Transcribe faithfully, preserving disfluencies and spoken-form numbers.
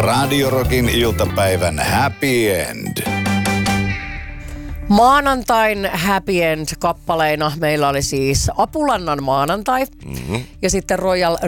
Radio Rockin iltapäivän happy end. Maanantain happy end kappaleina meillä oli siis Apulannan maanantai mm-hmm. ja sitten Royal